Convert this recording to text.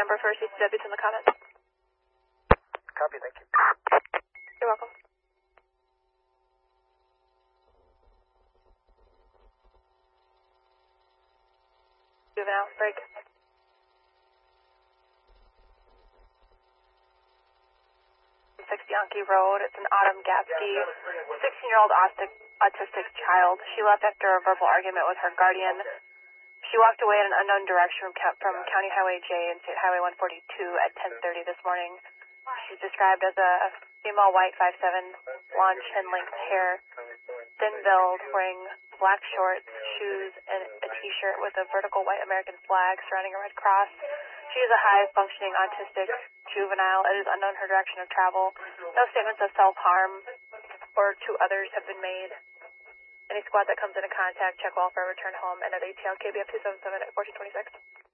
number for CCWs in the comments. Copy, thank you. You're welcome. Juvenile, break. 60 Yankee Road. It's an Autumn Gatsky, 16-year-old autistic child. She left after a verbal argument with her guardian. She walked away in an unknown direction from County Highway J and State Highway 142 at 10:30 this morning. She's described as a female white 5'7", blonde chin-length hair, thin build, wearing black shorts, shoes, and a T-shirt with a vertical white American flag surrounding a red cross. She is a high-functioning autistic juvenile. It is unknown her direction of travel. No statements of self-harm or to others have been made. Any squad that comes into contact, check welfare, return home, and at ATL KBF 277 at 1426.